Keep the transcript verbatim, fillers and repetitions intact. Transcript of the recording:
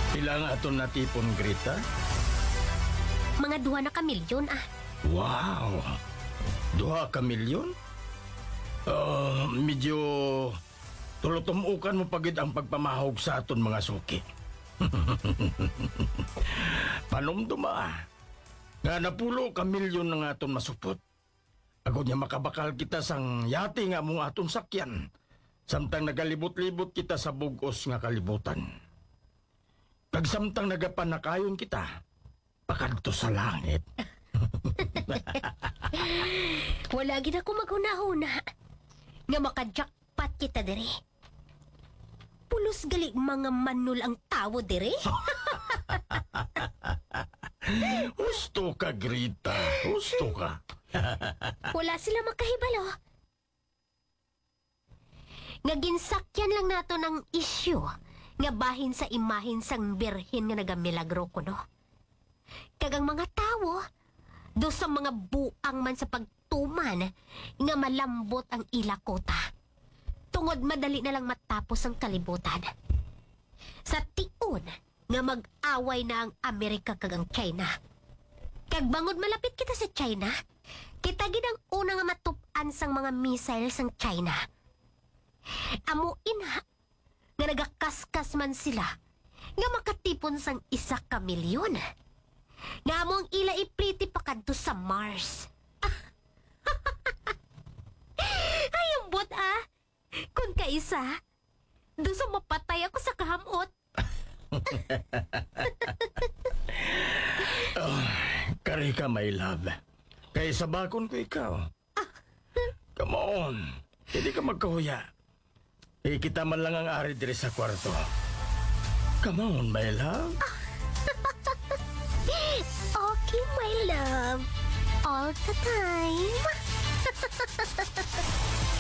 Ilang aton natipon, Grita? Mga duha na ka milyon ah. Wow! Duha ka milyon? Ah, medyo tulotumukan mo pagid ang pagpamahog sa aton mga suki. Panumduma, nga napulo ka milyon na nga aton masupot. Agod niya makabakal kita sang yati nga mong aton sakyan, samtang nagalibot-libot kita sa bugos nga kalibutan. Kag samtang nagapanakayon kita, pakadto sa langit. Wala gid ako maghuna-huna. Nga makajakpat kita diri. Pulos gali mga manul ang tawo diri. Gusto ka, Grita. Gusto ka. Wala sila makahibalo. Nga ginsakyan lang nato ng isyu nga bahin sa imahin sang birhen nga nagamilagro ko, no? Kagang mga tawo, do sa mga buang man sa pagtuman nga malambot ang ilakota. Tungod madali na lang matapos ang kalibutan. Sa tiun nga mag-away na ang Amerika kag ang China. Kag bangod malapit kita sa China, kita gid ang una nga matup-an sang mga missiles sang China. Amuin ha, nga nagakaskas man sila nga makatipon sang isa ka milyon. Nga mo ang ila ipliti pa kadto sa Mars. Ay, ang bot ah. Kung kaisa, doon sa mapatay ako sa kahamot. Oh, kari ka, my love. Kaya sa bakon ko ikaw. Come on. Hindi ka magkahuya. Eh, kita man lang ang ari diri sa kwarto. Come on, my love. Okay, my love. All the time.